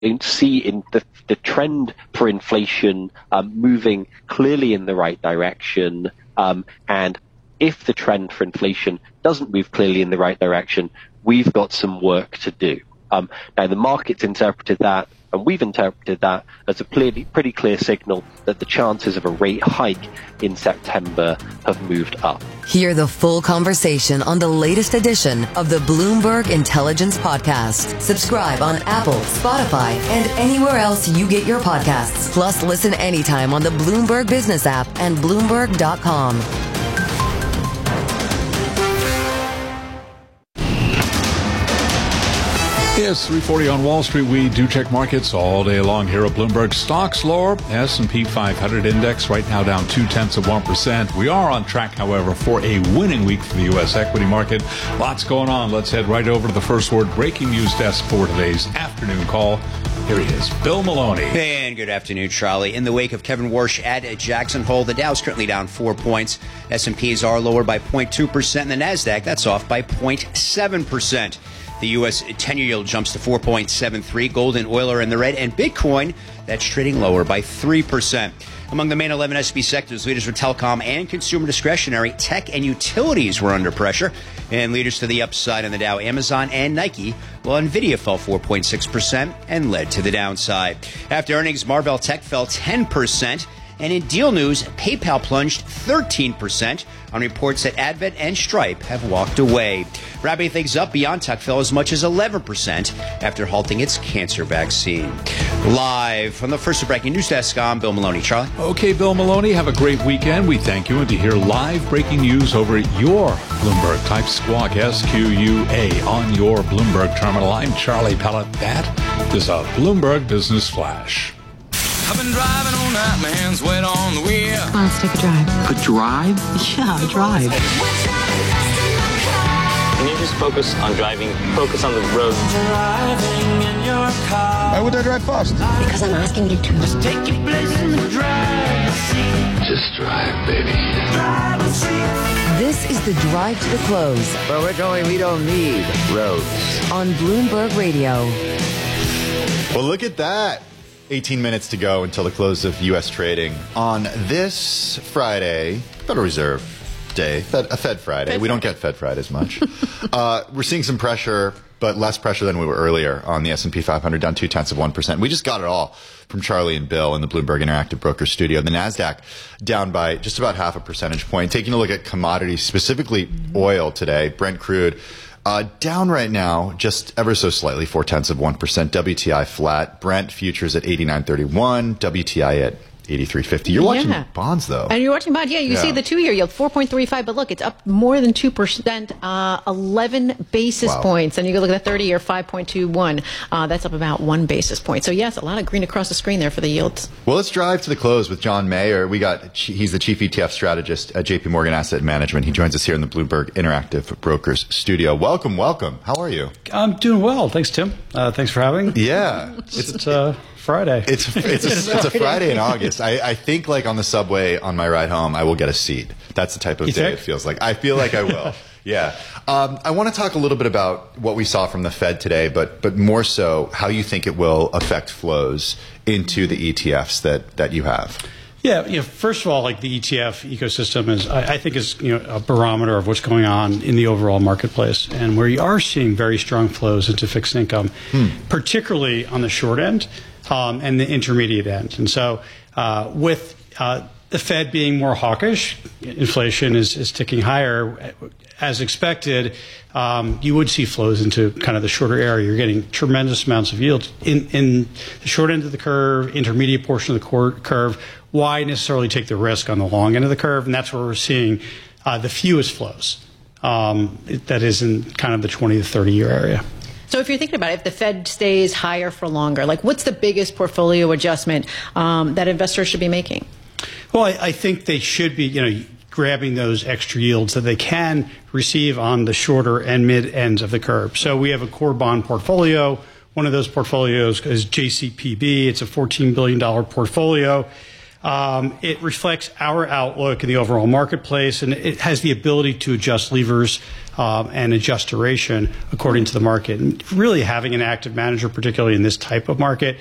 don't see in the trend for inflation moving clearly in the right direction. And if the trend for inflation doesn't move clearly in the right direction, we've got some work to do. Now, the market's interpreted that, and we've interpreted that as a pretty clear signal that the chances of a rate hike in September have moved up. Hear the full conversation on the latest edition of the Bloomberg Intelligence Podcast. Subscribe on Apple, Spotify, and anywhere else you get your podcasts. Plus, listen anytime on the Bloomberg Business app and Bloomberg.com. Yes, 340 on Wall Street. We do check markets all day long here at Bloomberg. Stocks lower. S&P 500 index right now down 0.2%. We are on track, however, for a winning week for the U.S. equity market. Lots going on. Let's head right over to the First Word breaking news desk for today's afternoon call. Here he is, Bill Maloney. And good afternoon, Charlie. In the wake of Kevin Warsh at Jackson Hole, the Dow's currently down 4 points. S&Ps are lower by 0.2%, and the NASDAQ, that's off by 0.7%. The U.S. 10-year yield jumps to 4.73. Gold and oil are in the red, and Bitcoin, that's trading lower by 3%. Among the main 11 S&P sectors, leaders were telecom and consumer discretionary. Tech and utilities were under pressure. And leaders to the upside on the Dow, Amazon and Nike, while NVIDIA fell 4.6% and led to the downside. After earnings, Marvell Tech fell 10%. And in deal news, PayPal plunged 13% on reports that Advent and Stripe have walked away. Wrapping things up, BioNTech fell as much as 11% after halting its cancer vaccine. Live from the First Breaking News Desk, I'm Bill Maloney. Charlie? Okay, Bill Maloney, have a great weekend. We thank you. And to hear live breaking news over your Bloomberg, type Squawk, SQUA, on your Bloomberg terminal. I'm Charlie Pellet. That is a Bloomberg Business Flash. I've been driving all night, my hands wet on the wheel. Come on, let's take a drive. A drive? Yeah, a drive. Can you just focus on driving? Focus on the road. Driving in your car. Why would I drive fast? Because I'm asking you to. Just take your place in the driver's seat. Just drive, baby. Driver's seat. This is the Drive to the Close Where we're going, we don't need roads. on Bloomberg Radio. Well, look at that. 18 minutes to go until the close of U.S. trading on this Friday, Federal Reserve Day, a Fed Friday. We don't get Fed Fridays much. We're seeing some pressure, but less pressure than we were earlier on the S&P 500, down 0.2%. We just got it all from Charlie and Bill in the Bloomberg Interactive Brokers studio. The NASDAQ down by just about half a percentage point. Taking a look at commodities, specifically oil today, Brent crude, down right now, just ever so slightly, 0.4%. WTI flat. Brent futures at 89.31. WTI at 83.50. You're watching bonds, though. And you're watching bonds. Yeah, you see the 2-year yield, 4.35. But look, it's up more than 2%, 11 basis points. And you go look at the 30-year, 5.21. That's up about 1 basis point. So, yes, a lot of green across the screen there for the yields. Well, let's drive to the close with John Mayer. He's the chief ETF strategist at JP Morgan Asset Management. He joins us here in the Bloomberg Interactive Brokers studio. Welcome. How are you? I'm doing well. Thanks, Tim. Thanks for having me. Yeah. It's Friday. It's a Friday in August. I think, like, on the subway on my ride home, I will get a seat. That's the type of day it feels like. I feel like I will. Yeah. I want to talk a little bit about what we saw from the Fed today, but more so how you think it will affect flows into the ETFs that you have. Yeah, first of all, like the ETF ecosystem is, I think, is a barometer of what's going on in the overall marketplace, and where you are seeing very strong flows into fixed income, particularly on the short end and the intermediate end. And so, with the Fed being more hawkish, inflation is ticking higher. As expected, you would see flows into kind of the shorter area. You're getting tremendous amounts of yield in the short end of the curve, intermediate portion of the curve. Why necessarily take the risk on the long end of the curve? And that's where we're seeing the fewest flows. That is in kind of the 20 to 30-year area. So if you're thinking about it, if the Fed stays higher for longer, like what's the biggest portfolio adjustment that investors should be making? Well, I think they should be, grabbing those extra yields that they can receive on the shorter and mid ends of the curve. So we have a core bond portfolio. One of those portfolios is JCPB. It's a $14 billion portfolio. It reflects our outlook in the overall marketplace, and it has the ability to adjust levers and adjust duration according to the market. And really having an active manager, particularly in this type of market,